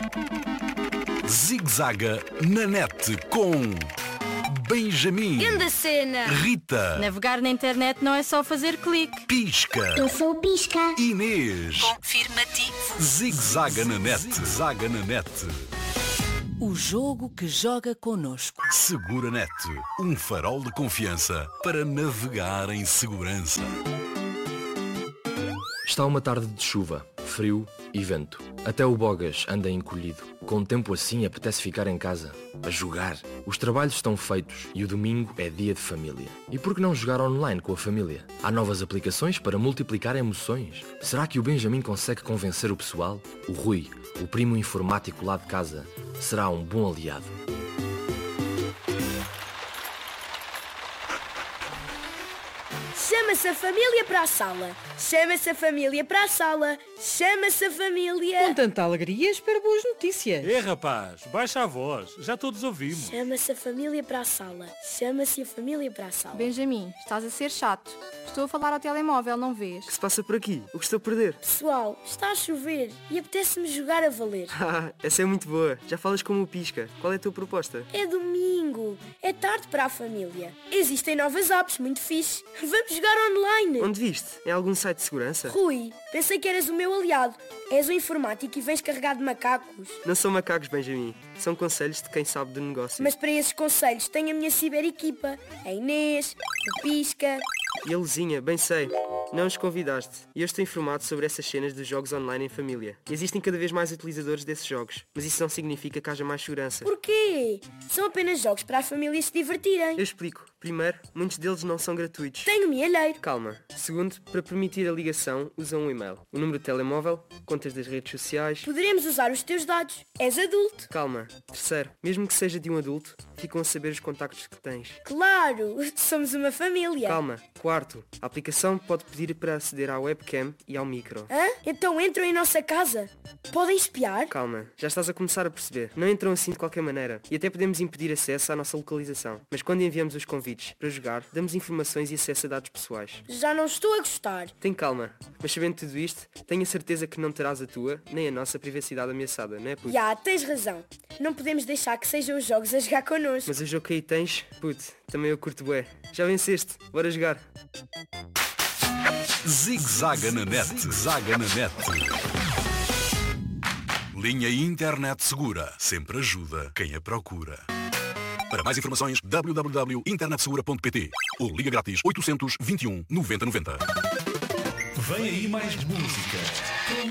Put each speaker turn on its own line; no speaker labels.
Zig-zaga na net com Benjamin,
Grande cena!
Rita,
Navegar na internet não é só fazer clique.
Pisca,
Eu sou o Pisca.
Inês.
Confirmativo.
Zig-zaga na net, zaga na net.
O jogo que joga connosco.
Segura Net, um farol de confiança para navegar em segurança.
Está uma tarde de chuva, frio e vento. Até o Bogas anda encolhido. Com tempo assim apetece ficar em casa, a jogar. Os trabalhos estão feitos e o domingo é dia de família. E por que não jogar online com a família? Há novas aplicações para multiplicar emoções. Será que o Benjamin consegue convencer o pessoal? O Rui, o primo informático lá de casa, será um bom aliado.
Chama-se a família para a sala. Chama-se a família para a sala. Chama-se a família.
Com tanta alegria, espero boas notícias.
Rapaz, baixa a voz, já todos ouvimos.
Chama-se a família para a sala. Chama-se a família para a sala.
Benjamin, estás a ser chato. Estou a falar ao telemóvel, não vês?
O que se passa por aqui? O que estou a perder?
Pessoal, está a chover e apetece-me jogar a valer.
Essa é muito boa. Já falas como o Pisca. Qual é a tua proposta?
É domingo. É tarde para a família. Existem novas apps muito fixe. Vamos jogar online.
Onde viste? Em algum site de segurança?
Rui, pensei que eras o meu aliado. És um informático e vens carregado de macacos.
Não são macacos, Benjamin. São conselhos de quem sabe de negócio.
Mas para esses conselhos tenho a minha ciberequipa. A Inês, o Pisca.
E a Luzinha, bem sei. Não os convidaste. E eu estou informado sobre essas cenas dos jogos online em família. E existem cada vez mais utilizadores desses jogos. Mas isso não significa que haja mais segurança.
Porquê? São apenas jogos para as famílias se divertirem.
Eu explico. Primeiro, muitos deles não são gratuitos.
Tenho-me alheiro.
Calma. Segundo, para permitir a ligação, usam um e-mail. O número de telemóvel, contas das redes sociais.
Poderemos usar os teus dados. És adulto.
Calma. Terceiro, mesmo que seja de um adulto, ficam a saber os contactos que tens.
Claro, somos uma família.
Calma. Quarto, a aplicação pode pedir para aceder à webcam e ao micro.
Hã? Então entram em nossa casa. Podem espiar?
Calma, já estás a começar a perceber. Não entram assim de qualquer maneira. E até podemos impedir acesso à nossa localização. Mas quando enviamos os convites para jogar, damos informações e acesso a dados pessoais.
Já não estou a gostar.
Tem calma. Mas sabendo tudo isto, tenho a certeza que não terás a tua, nem a nossa privacidade ameaçada, não é, puto?
Já, tens razão. Não podemos deixar que sejam os jogos a jogar connosco.
Mas o jogo que aí tens, puto, também eu curto bué. Já venceste, bora jogar.
Zig-zaga na net, zaga na net. Linha Internet Segura sempre ajuda quem a procura. Para mais informações, www.internetsegura.pt ou liga grátis 821 90 90.
Vem aí mais música.